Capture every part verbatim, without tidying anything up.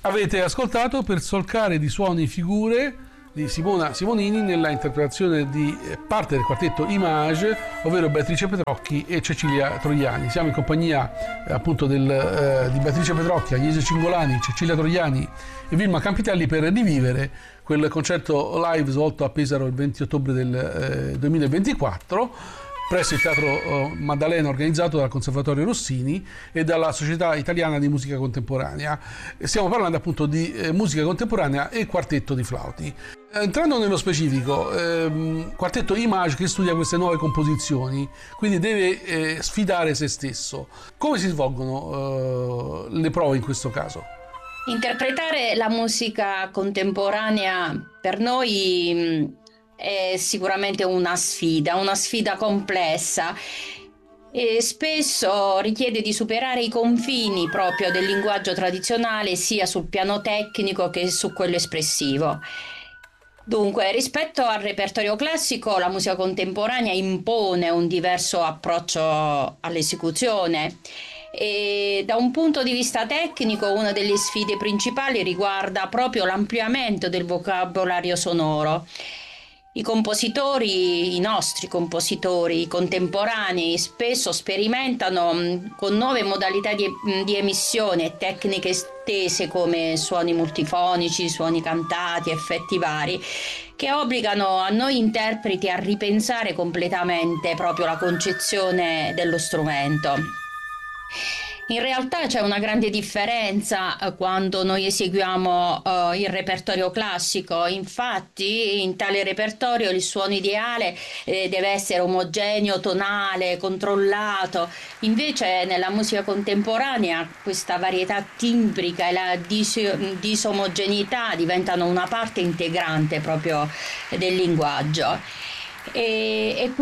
Avete ascoltato Per solcare di suoni figure di Simona Simonini nella interpretazione di parte del quartetto Image, ovvero Beatrice Petrocchi e Cecilia Troiani. Siamo in compagnia eh, appunto del, eh, di Beatrice Petrocchi, Agnese Cingolani, Cecilia Troiani e Vilma Campitelli per rivivere quel concerto live svolto a Pesaro il venti ottobre del eh, duemilaventiquattro presso il Teatro Maddalena, organizzato dal Conservatorio Rossini e dalla Società Italiana di Musica Contemporanea. Stiamo parlando appunto di eh, musica contemporanea e quartetto di flauti. Entrando nello specifico, ehm, quartetto Image che studia queste nuove composizioni, quindi deve eh, sfidare se stesso. Come si svolgono eh, le prove in questo caso? Interpretare la musica contemporanea per noi è sicuramente una sfida, una sfida complessa e spesso richiede di superare i confini proprio del linguaggio tradizionale sia sul piano tecnico che su quello espressivo. Dunque, rispetto al repertorio classico, la musica contemporanea impone un diverso approccio all'esecuzione. E da un punto di vista tecnico, una delle sfide principali riguarda proprio l'ampliamento del vocabolario sonoro. I compositori, i nostri compositori contemporanei spesso sperimentano con nuove modalità di, di emissione e tecniche estese come suoni multifonici, suoni cantati, effetti vari, che obbligano a noi interpreti a ripensare completamente proprio la concezione dello strumento. In realtà c'è una grande differenza quando noi eseguiamo uh, il repertorio classico. Infatti in tale repertorio il suono ideale eh, deve essere omogeneo, tonale, controllato. Invece nella musica contemporanea questa varietà timbrica e la dis- disomogeneità diventano una parte integrante proprio del linguaggio. E, e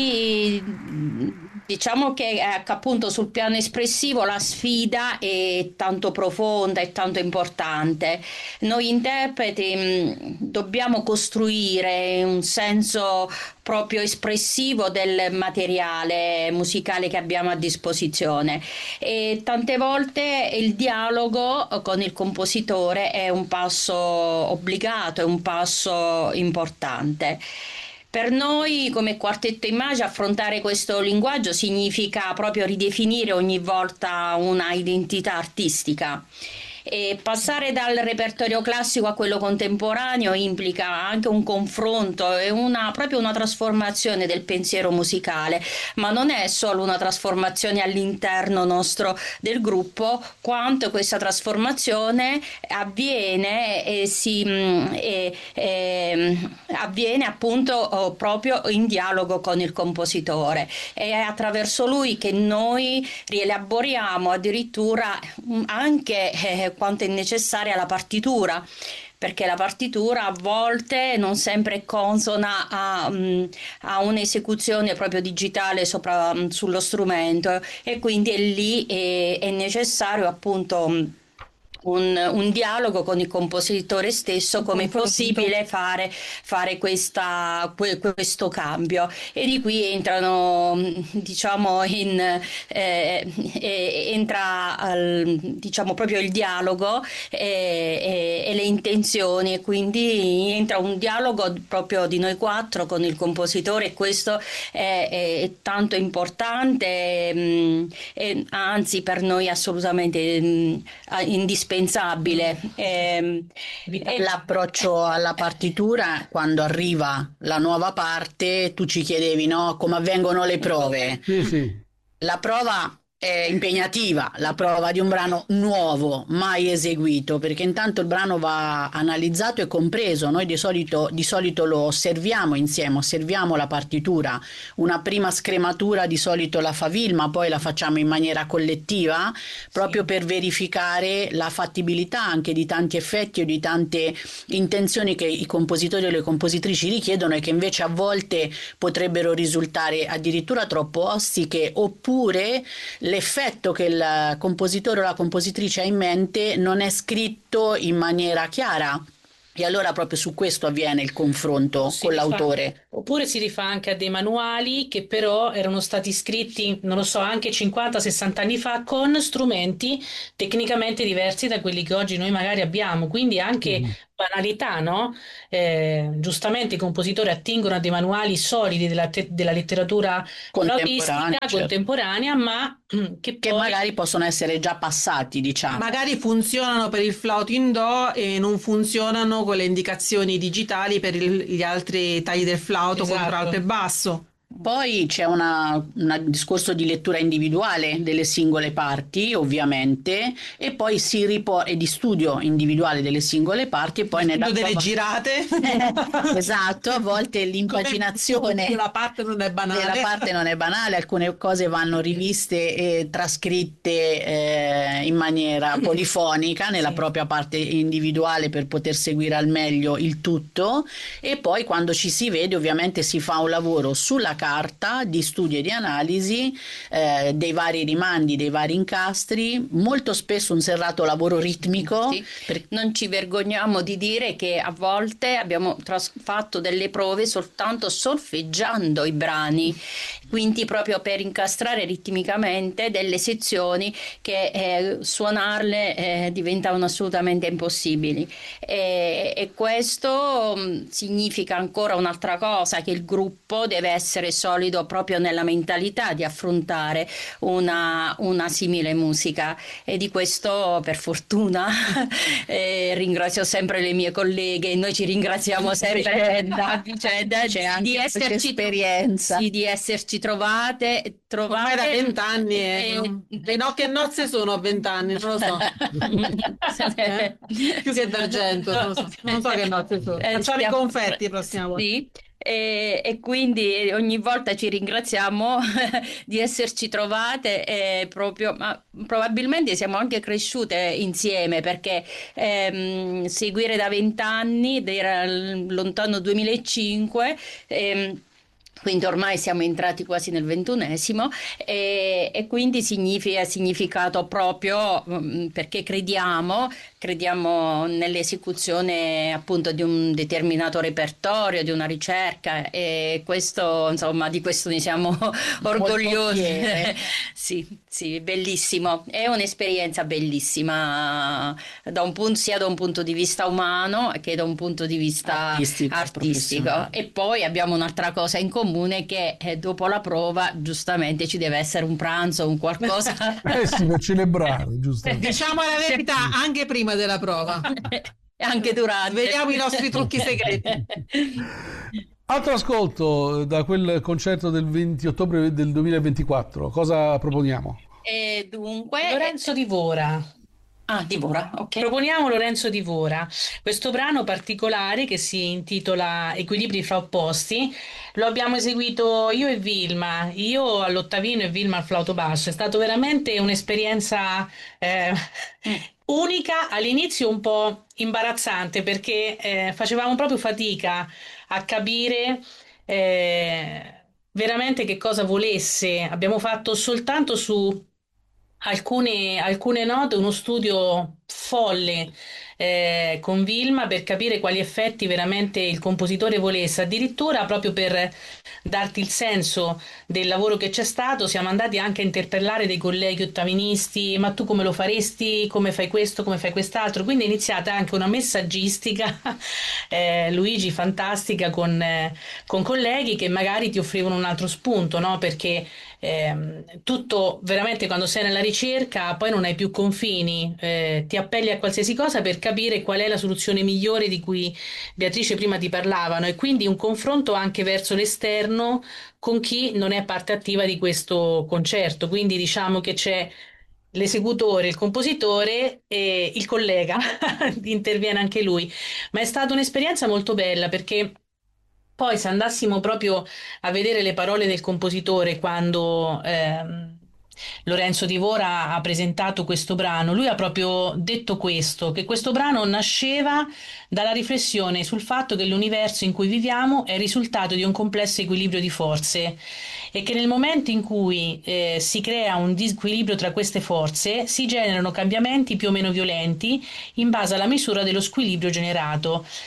quindi diciamo che ecco, appunto sul piano espressivo la sfida è tanto profonda e tanto importante. Noi interpreti mh, dobbiamo costruire un senso proprio espressivo del materiale musicale che abbiamo a disposizione e tante volte il dialogo con il compositore è un passo obbligato, è un passo importante. Per noi come quartetto Image affrontare questo linguaggio significa proprio ridefinire ogni volta una identità artistica. E passare dal repertorio classico a quello contemporaneo implica anche un confronto e una, proprio una trasformazione del pensiero musicale, ma non è solo una trasformazione all'interno nostro del gruppo, quanto questa trasformazione avviene e si e, e, avviene appunto oh, proprio in dialogo con il compositore. È attraverso lui che noi rielaboriamo addirittura anche eh, quanto è necessaria la partitura, perché la partitura a volte non sempre è consona a, a un'esecuzione proprio digitale sopra, sullo strumento e quindi è lì è, è necessario appunto Un, un dialogo con il compositore stesso, come è possibile fare, fare questa, questo cambio, e di qui entrano diciamo in eh, entra al, diciamo proprio il dialogo e, e, e le intenzioni, e quindi entra un dialogo proprio di noi quattro con il compositore, e questo è, è tanto importante mh, e anzi per noi assolutamente mh, indispensabile. Indispensabile. Eh, L'approccio alla partitura, quando arriva la nuova parte, tu ci chiedevi, no, come avvengono le prove. Sì, sì. La prova è impegnativa, la prova di un brano nuovo, mai eseguito, perché intanto il brano va analizzato e compreso. Noi di solito, di solito lo osserviamo insieme, osserviamo la partitura, una prima scrematura di solito la fa Vilma, poi la facciamo in maniera collettiva, proprio per verificare la fattibilità anche di tanti effetti o di tante intenzioni che i compositori o le compositrici richiedono e che invece a volte potrebbero risultare addirittura troppo ostiche, oppure l'effetto che il compositore o la compositrice ha in mente non è scritto in maniera chiara, e allora proprio su questo avviene il confronto sì, con l'autore. Oppure si rifà anche a dei manuali che però erano stati scritti, non lo so, anche cinquanta sessanta anni fa con strumenti tecnicamente diversi da quelli che oggi noi magari abbiamo. Quindi anche Mhm. banalità, no? Eh, giustamente i compositori attingono a dei manuali solidi della, te- della letteratura Contemporaneo, flautistica certo, contemporanea, ma che che poi magari possono essere già passati, diciamo. Magari funzionano per il flauto in do e non funzionano con le indicazioni digitali per il- gli altri tagli del flauto, contralto e esatto. basso. Poi c'è una- un discorso di lettura individuale delle singole parti, ovviamente, e poi si ripo- e di studio individuale delle singole parti, e poi nella Studio delle prova- girate. Esatto, a volte l'impaginazione Come la parte non è banale. della parte non è banale, alcune cose vanno riviste e trascritte eh, in maniera polifonica nella Sì. propria parte individuale per poter seguire al meglio il tutto, e poi quando ci si vede ovviamente si fa un lavoro sulla carta di studio e di analisi eh, dei vari rimandi, dei vari incastri, molto spesso un serrato lavoro ritmico. Sì. per- Non ci vergogniamo di dire che a volte abbiamo tras- fatto delle prove soltanto solfeggiando i brani, quindi proprio per incastrare ritmicamente delle sezioni che eh, suonarle eh, diventavano assolutamente impossibili. E, e questo mh, significa ancora un'altra cosa, che il gruppo deve essere solido proprio nella mentalità di affrontare una, una simile musica, e di questo per fortuna eh, ringrazio sempre le mie colleghe, noi ci ringraziamo sempre a vicenda C'è anche di questa esserci, esperienza. sì, di esserci trovate, Ormai da trovate vent'anni e, e- e no, che nozze sono a vent'anni, non lo so. Eh? Più che d'argento, non lo so. Non so che nozze sono. Eh, Facciamo i stiamo- confetti la prossima volta. Sì, e, e quindi ogni volta ci ringraziamo di esserci trovate, e proprio, ma probabilmente siamo anche cresciute insieme, perché ehm, seguire da vent'anni, era il lontano duemilacinque. ehm, Quindi ormai siamo entrati quasi nel ventunesimo, e, e quindi significa, significato proprio mm, perché crediamo, crediamo nell'esecuzione appunto di un determinato repertorio, di una ricerca, e questo, insomma, di questo ne siamo orgogliosi. fiere. Sì, sì, bellissimo. È un'esperienza bellissima da un punto, sia da un punto di vista umano che da un punto di vista Artistico, artistico. professionale. E poi abbiamo un'altra cosa in comune, che eh, dopo la prova giustamente ci deve essere un pranzo, un qualcosa. Eh sì, per celebrare, giusto? Diciamo la verità, anche prima della prova. E anche durante. Vediamo i nostri trucchi segreti. Altro ascolto da quel concerto del venti ottobre del duemilaventiquattro, cosa proponiamo? E dunque, Lorenzo Divora. ah, Divora, ok. Proponiamo Lorenzo Divora, questo brano particolare che si intitola Equilibri fra opposti. Lo abbiamo eseguito io e Vilma, io all'ottavino e Vilma al flauto basso. È stato veramente un'esperienza eh, unica, all'inizio un po' imbarazzante, perché eh, facevamo proprio fatica a capire eh, veramente che cosa volesse. Abbiamo fatto soltanto su alcune, alcune note uno studio folle eh, con Vilma per capire quali effetti veramente il compositore volesse. Addirittura, proprio per darti il senso del lavoro che c'è stato, siamo andati anche a interpellare dei colleghi ottavinisti: ma tu come lo faresti, come fai questo, come fai quest'altro. Quindi è iniziata anche una messaggistica eh, Luigi, fantastica, con, eh, con colleghi che magari ti offrivano un altro spunto, no? Perché ehm, tutto veramente, quando sei nella ricerca, poi non hai più confini, eh, ti appelli a qualsiasi cosa per capire qual è la soluzione migliore di cui Beatrice prima ti parlavano, e quindi un confronto anche verso l'esterno con chi non è parte attiva di questo concerto. Quindi diciamo che c'è l'esecutore, il compositore e il collega, interviene anche lui. Ma è stata un'esperienza molto bella, perché poi, se andassimo proprio a vedere le parole del compositore quando ehm, Lorenzo Divora ha presentato questo brano, lui ha proprio detto questo, che questo brano nasceva dalla riflessione sul fatto che l'universo in cui viviamo è il risultato di un complesso equilibrio di forze, e che nel momento in cui eh, si crea un disequilibrio tra queste forze si generano cambiamenti più o meno violenti in base alla misura dello squilibrio generato.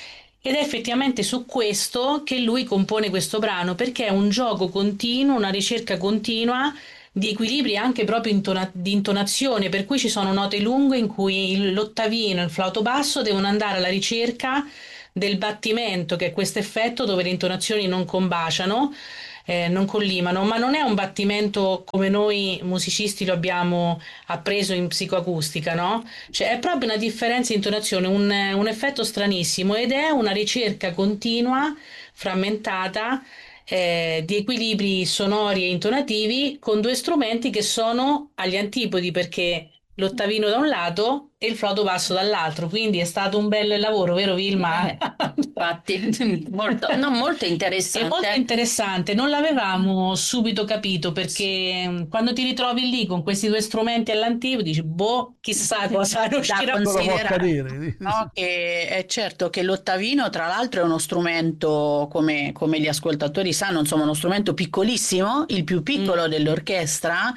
Ed è effettivamente su questo che lui compone questo brano, perché è un gioco continuo, una ricerca continua di equilibri anche proprio intona- di intonazione, per cui ci sono note lunghe in cui il- l'ottavino e il flauto basso devono andare alla ricerca del battimento, che è questo effetto dove le intonazioni non combaciano, eh, non collimano, ma non è un battimento come noi musicisti lo abbiamo appreso in psicoacustica, no? Cioè è proprio una differenza di intonazione, un, un effetto stranissimo ed è una ricerca continua, frammentata, eh, di equilibri sonori e intonativi con due strumenti che sono agli antipodi perché l'ottavino da un lato e il flauto basso dall'altro, quindi è stato un bel lavoro, vero Vilma? Eh, infatti, molto, no, molto È molto interessante. interessante, non l'avevamo subito capito perché mh, quando ti ritrovi lì con questi due strumenti all'antipodi dici, boh, chissà cosa Da riuscirà a Cosa può considerare, accadere? no, che è certo che l'ottavino, tra l'altro, è uno strumento, come, come gli ascoltatori sanno, insomma, uno strumento piccolissimo, il più Mm, piccolo dell'orchestra,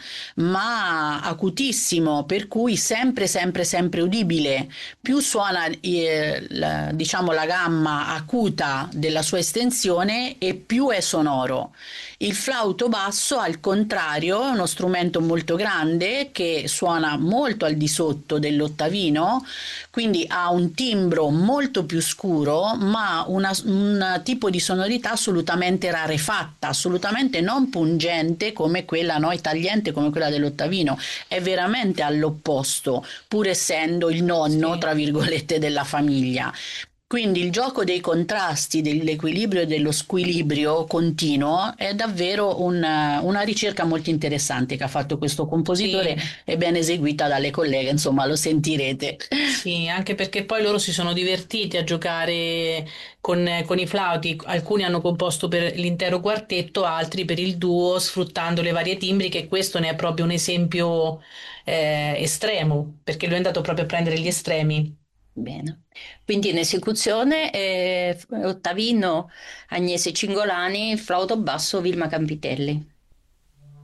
ma acutissimo, per cui sempre, sempre, sempre udibile. Più suona, eh, la- diciamo, la gamma acuta della sua estensione e più è sonoro. Il flauto basso, al contrario, è uno strumento molto grande che suona molto al di sotto dell'ottavino, quindi ha un timbro molto più scuro, ma una- un tipo di sonorità assolutamente rarefatta, assolutamente non pungente come quella, no, tagliente come quella dell'ottavino. È veramente all'opposto, pur essendo il nonno, sì. tra virgolette, della famiglia. Quindi il gioco dei contrasti, dell'equilibrio e dello squilibrio continuo è davvero un- una ricerca molto interessante che ha fatto questo compositore Sì, e ben eseguita dalle colleghe, insomma lo sentirete. sì, anche perché poi loro si sono divertiti a giocare con, con i flauti. Alcuni hanno composto per l'intero quartetto, altri per il duo, sfruttando le varie timbriche, e questo ne è proprio un esempio eh, estremo, perché lui è andato proprio a prendere gli estremi. Bene. Quindi in esecuzione eh, Ottavino Agnese Cingolani, flauto basso Vilma Campitelli.